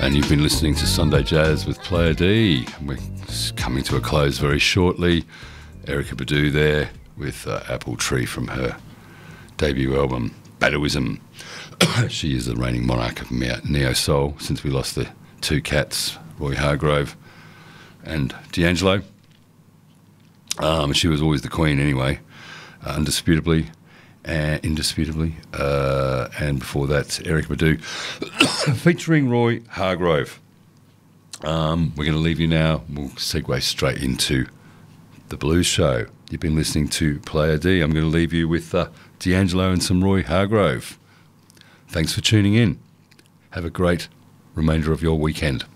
And you've been listening to Sunday Jazz with Player D. We're coming to a close very shortly. Erykah Badu there with Apple Tree from her debut album, Baduism. She is the reigning monarch of neo-soul since we lost the two cats, Roy Hargrove and D'Angelo. She was always the queen anyway, indisputably. And before that, Erykah Badu featuring Roy Hargrove. We're going to leave you now. We'll segue straight into the Blues Show. You've been listening to Player D. I'm going to leave you with D'Angelo and some Roy Hargrove. Thanks for tuning in. Have a great remainder of your weekend.